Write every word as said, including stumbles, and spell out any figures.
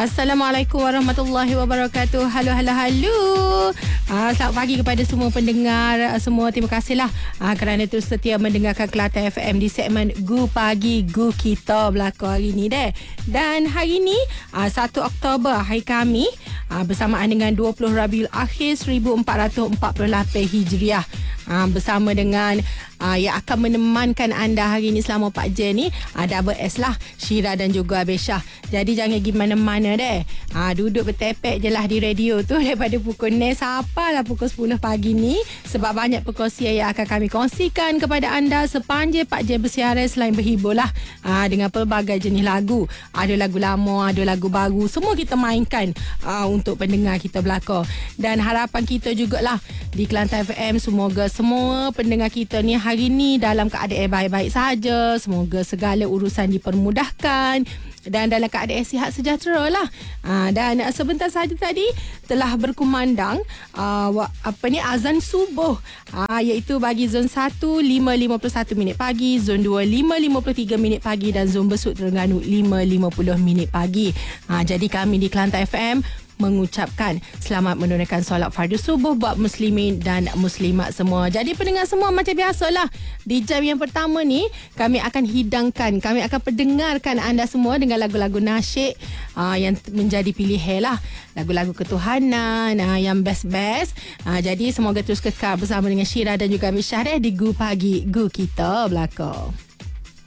Assalamualaikum warahmatullahi wabarakatuh. Halo, halo, halo. Uh, selamat pagi kepada semua pendengar uh, semua. Terima kasihlah uh, kerana terus setia mendengarkan Kelate F M di segmen Gu Pagi Gu Kita berlaku hari ni deh. Dan hari ni uh, satu Oktober, hari kami uh, bersamaan dengan dua puluh Rabiul Akhir seribu empat ratus empat puluh lapan Hijriah. Uh, bersama dengan uh, yang akan menemankan anda hari ini selama empat jam ni uh, Double S lah, Syira dan juga Abishah. Jadi jangan pergi mana-mana deh. uh, Duduk bertepek je lah di radio tu daripada pukul enam sampailah pukul sepuluh pagi ni. Sebab banyak perkongsian yang akan kami kongsikan kepada anda sepanjang empat jam bersiaran. Selain berhibur lah uh, dengan pelbagai jenis lagu. Ada lagu lama, ada lagu baru, semua kita mainkan uh, untuk pendengar kita belakang. Dan harapan kita jugalah di Kelantan F M, semoga semua pendengar kita ni hari ni dalam keadaan baik-baik saja. Semoga segala urusan dipermudahkan dan dalam keadaan sihat sejahtera lah. Ha, dan sebentar saja tadi telah berkumandang uh, apa ni azan subuh, ha, iaitu bagi zon satu lima lima puluh satu minit pagi, zon dua lima lima puluh tiga minit pagi dan zon Besut Terengganu lima lima puluh minit pagi. Ha, jadi kami di Kelantan F M mengucapkan selamat menunaikan solat fardu subuh buat muslimin dan muslimat semua. Jadi pendengar semua, macam biasalah di jam yang pertama ni kami akan hidangkan, kami akan pendengarkan anda semua dengan lagu-lagu nasyid uh, yang menjadi pilihan lah, lagu-lagu ketuhanan uh, yang best-best. Uh, jadi semoga terus kekal bersama dengan Syira dan juga Abishah di Gu Pagi Gu Kita belakang.